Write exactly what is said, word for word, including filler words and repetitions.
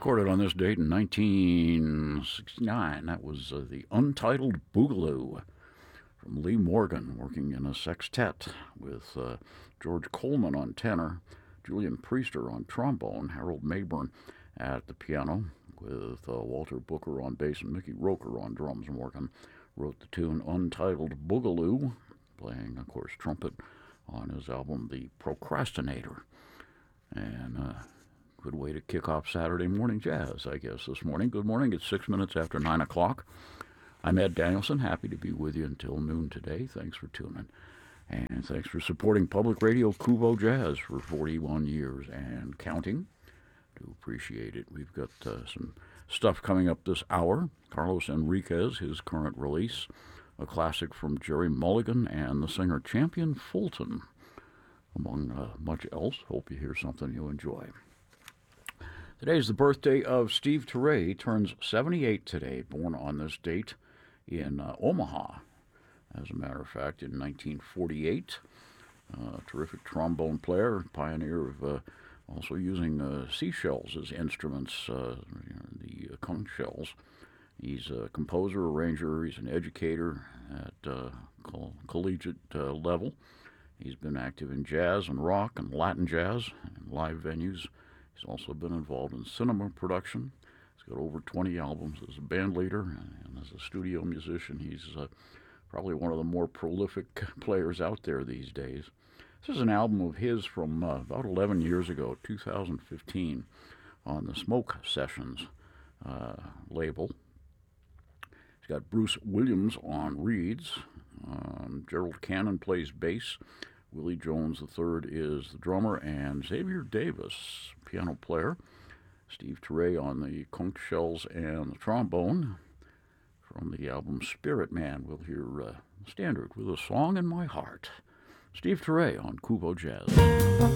Recorded on this date in nineteen sixty-nine. That was uh, the Untitled Boogaloo from Lee Morgan, working in a sextet with uh, George Coleman on tenor, Julian Priester on trombone, Harold Mayburn at the piano, with uh, Walter Booker on bass and Mickey Roker on drums. Morgan wrote the tune Untitled Boogaloo, playing, of course, trumpet on his album The Procrastinator. And uh, good way to kick off Saturday morning jazz, I guess, this morning. Good morning. It's six minutes after nine o'clock. I'm Ed Danielson. Happy to be with you until noon today. Thanks for tuning. And thanks for supporting Public Radio Kubo Jazz for forty-one years and counting. Do appreciate it. We've got uh, some stuff coming up this hour. Carlos Enriquez, his current release, a classic from Jerry Mulligan and the singer Champion Fulton, among uh, much else. Hope you hear something you enjoy. Today's the birthday of Steve Turre. He turns seventy-eight today, born on this date in uh, Omaha, as a matter of fact, in nineteen forty-eight. Uh, terrific trombone player, pioneer of uh, also using uh, seashells as instruments, uh, you know, the uh, conch shells. He's a composer, arranger, he's an educator at uh, coll- collegiate uh, level. He's been active in jazz and rock and Latin jazz and live venues. He's also been involved in cinema production. He's got over twenty albums as a band leader, and as a studio musician, he's uh, probably one of the more prolific players out there these days. This is an album of his from uh, about eleven years ago, two thousand fifteen, on the Smoke Sessions uh, label. He's got Bruce Williams on reeds. Um, Gerald Cannon plays bass. Willie Jones the third is the drummer, and Xavier Davis, piano player. Steve Turre on the conch shells and the trombone. From the album Spirit Man, we'll hear uh, Standard with A Song in My Heart. Steve Turre on Kubo Jazz.